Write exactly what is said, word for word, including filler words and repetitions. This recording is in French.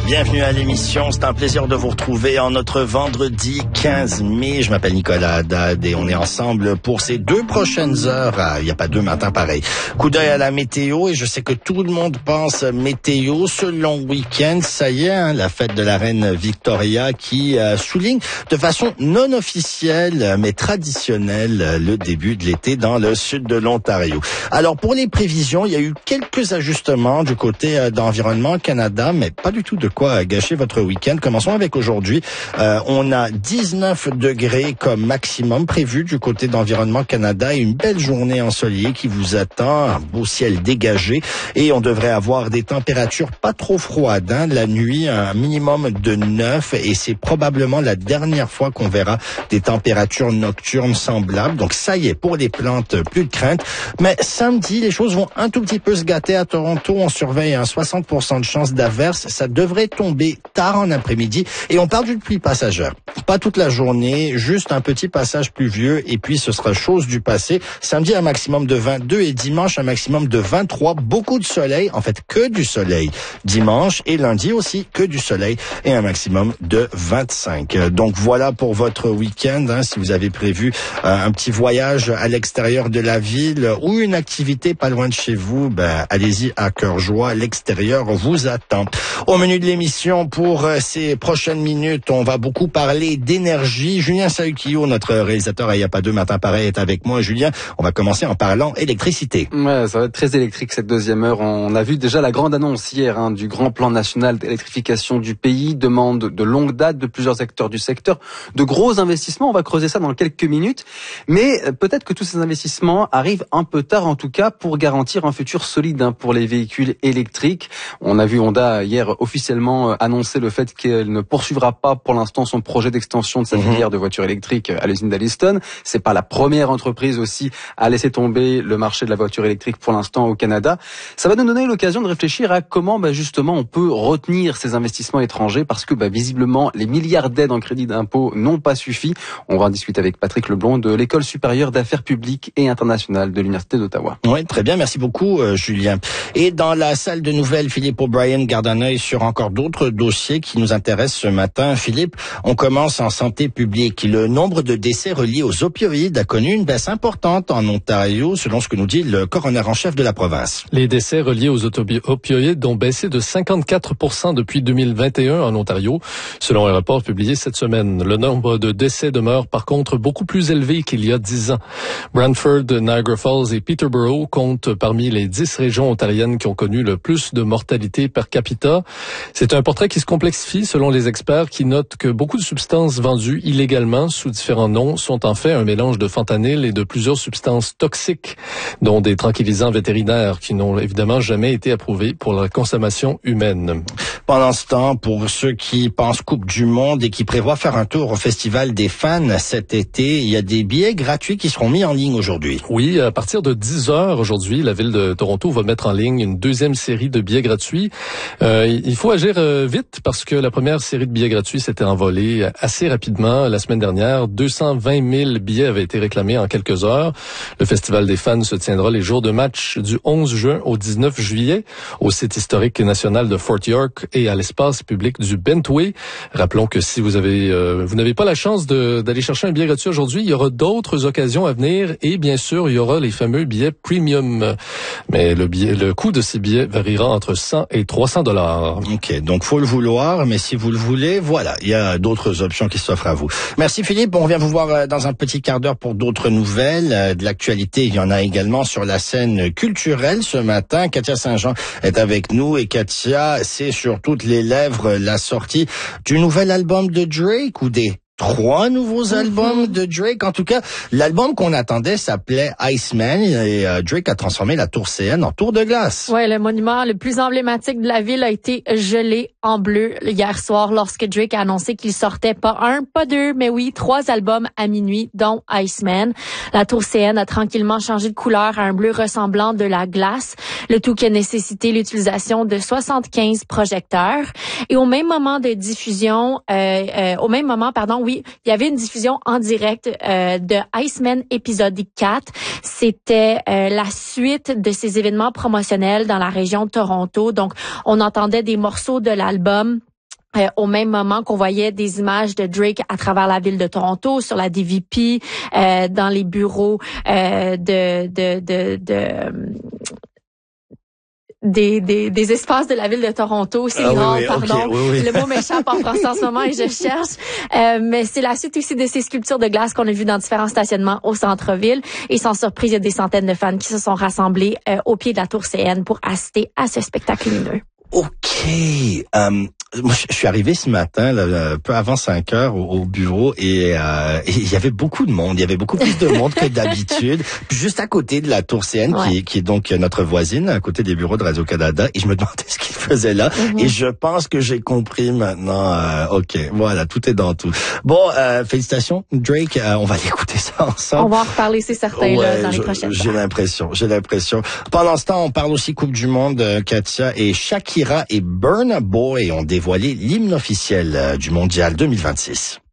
Bienvenue à l'émission. C'est un plaisir de vous retrouver en notre vendredi quinze mai. Je m'appelle Nicolas Haddad et on est ensemble pour ces deux prochaines heures. Il n'y a pas deux matins pareils. Coup d'œil à la météo et je sais que tout le monde pense météo. Ce long week-end, ça y est, hein, la fête de la reine Victoria qui euh, souligne de façon non officielle mais traditionnelle le début de l'été dans le sud de l'Ontario. Alors pour les prévisions, il y a eu quelques ajustements du côté euh, d'Environnement Canada, mais pas du tout de quoi gâcher votre week-end. Commençons avec aujourd'hui. Euh, on a dix-neuf degrés comme maximum prévu du côté d'Environnement Canada et une belle journée ensoleillée qui vous attend, un beau ciel dégagé et on devrait avoir des températures pas trop froides. Hein. La nuit, un minimum de neuf et c'est probablement la dernière fois qu'on verra des températures nocturnes semblables. Donc ça y est, pour les plantes, plus de crainte. Mais samedi, les choses vont un tout petit peu se gâter à Toronto. On surveille un soixante pour cent de chance d'averse. Ça devrait tomber tard en après-midi et on parle d'une pluie passagère. Pas toute la journée, juste un petit passage pluvieux et puis ce sera chose du passé. Samedi, un maximum de vingt-deux et dimanche, un maximum de vingt-trois. Beaucoup de soleil, en fait que du soleil. Dimanche et lundi aussi, que du soleil et un maximum de vingt-cinq. Donc voilà pour votre week-end. Hein, si vous avez prévu euh, un petit voyage à l'extérieur de la ville ou une activité pas loin de chez vous, ben, allez-y à cœur joie. L'extérieur vous attend. Au menu de l'émission, pour ces prochaines minutes, on va beaucoup parler d'énergie. Julien Saukio, notre réalisateur à Il n'y a pas deux matins pareil, est avec moi. Julien, on va commencer en parlant électricité. Ouais, ça va être très électrique cette deuxième heure. On a vu déjà la grande annonce hier hein, du grand plan national d'électrification du pays, demande de longue date de plusieurs acteurs du secteur, de gros investissements. On va creuser ça dans quelques minutes. Mais peut-être que tous ces investissements arrivent un peu tard, en tout cas, pour garantir un futur solide hein, pour les véhicules électriques. On a vu Honda hier officiellement annoncé le fait qu'elle ne poursuivra pas pour l'instant son projet d'extension de sa filière de voitures électriques à l'usine d'Alliston. C'est pas la première entreprise aussi à laisser tomber le marché de la voiture électrique pour l'instant au Canada. Ça va nous donner l'occasion de réfléchir à comment bah, justement on peut retenir ces investissements étrangers parce que bah, visiblement les milliards d'aides en crédit d'impôt n'ont pas suffi. On va en discuter avec Patrick Leblond de l'École supérieure d'affaires publiques et internationales de l'Université d'Ottawa. Oui, très bien. Merci beaucoup, euh, Julien. Et dans la salle de nouvelles, Philippe O'Brien garde un œil sur encore d'autres dossiers qui nous intéressent ce matin. Philippe, on commence en santé publique. Le nombre de décès reliés aux opioïdes a connu une baisse importante en Ontario, selon ce que nous dit le coroner en chef de la province. Les décès reliés aux opioïdes ont baissé de cinquante-quatre pour cent depuis deux mille vingt et un en Ontario, selon un rapport publié cette semaine. Le nombre de décès demeure par contre beaucoup plus élevé qu'il y a dix ans. Brantford, Niagara Falls et Peterborough comptent parmi les dix régions ontariennes qui ont connu le plus de mortalité per capita. C'est un portrait qui se complexifie selon les experts qui notent que beaucoup de substances vendues illégalement sous différents noms sont en fait un mélange de fentanyl et de plusieurs substances toxiques, dont des tranquillisants vétérinaires qui n'ont évidemment jamais été approuvés pour la consommation humaine. Pendant ce temps, pour ceux qui pensent Coupe du Monde et qui prévoient faire un tour au Festival des fans cet été, il y a des billets gratuits qui seront mis en ligne aujourd'hui. Oui, à partir de dix heures aujourd'hui, la ville de Toronto va mettre en ligne une deuxième série de billets gratuits. Euh, il faut agir euh, vite parce que la première série de billets gratuits s'était envolée assez rapidement la semaine dernière. deux cent vingt mille billets avaient été réclamés en quelques heures. Le Festival des fans se tiendra les jours de match du onze juin au dix-neuf juillet au site historique national de Fort York et à l'espace public du Bentway. Rappelons que si vous avez euh, vous n'avez pas la chance de, d'aller chercher un billet gratuit aujourd'hui, il y aura d'autres occasions à venir et bien sûr, il y aura les fameux billets premium. Mais le billet, le coût de ces billets variera entre cent et trois cents dollars. OK, donc faut le vouloir, mais si vous le voulez, voilà, il y a d'autres options qui s'offrent à vous. Merci Philippe, on revient vous voir dans un petit quart d'heure pour d'autres nouvelles. De l'actualité, il y en a également sur la scène culturelle ce matin. Katia Saint-Jean est avec nous et Katia, c'est sur toutes les lèvres la sortie du nouvel album de Drake ou des trois nouveaux albums de Drake. En tout cas, l'album qu'on attendait s'appelait Iceman et euh, Drake a transformé la tour C N en tour de glace. Ouais, le monument le plus emblématique de la ville a été gelé en bleu hier soir lorsque Drake a annoncé qu'il sortait pas un, pas deux, mais oui, trois albums à minuit, dont Iceman. La tour C N a tranquillement changé de couleur à un bleu ressemblant de la glace, le tout qui a nécessité l'utilisation de soixante-quinze projecteurs. Et au même moment de diffusion, euh, euh, au même moment, pardon, oui, il y avait une diffusion en direct euh, de Iceman épisode quatre. C'était euh, la suite de ces événements promotionnels dans la région de Toronto. Donc, on entendait des morceaux de l'album Euh, au même moment qu'on voyait des images de Drake à travers la ville de Toronto, sur la D V P, euh, dans les bureaux euh, de, de, de, de Des, des, des espaces de la ville de Toronto, c'est ah, rare, oui, oui, pardon. okay, oui, oui. Le mot m'échappe en français en ce moment et je cherche. Euh, mais c'est la suite aussi de ces sculptures de glace qu'on a vues dans différents stationnements au centre-ville. Et sans surprise, il y a des centaines de fans qui se sont rassemblés euh, au pied de la tour C N pour assister à ce spectacle lumineux. OK. Um, moi, je suis arrivé ce matin, là, un peu avant cinq heures, au, au bureau, et euh, et il y avait beaucoup de monde. Il y avait beaucoup plus de monde que d'habitude. Puis juste à côté de la tour C N, ouais. qui, est, qui est donc notre voisine, à côté des bureaux de Radio-Canada. Et je me demandais ce qu'il faisait là. Mm-hmm. Et je pense que j'ai compris maintenant. Euh, OK, voilà, tout est dans tout. Bon, euh, félicitations, Drake. Euh, on va l'écouter ça ensemble. On va en reparler, c'est certain, ouais, là, dans les prochaines J'ai l'impression, j'ai l'impression. Pendant ce temps, on parle aussi Coupe du Monde. Euh, Katia et Shakira et Burna Boy ont dévoilé l'hymne officiel du Mondial deux mille vingt-six.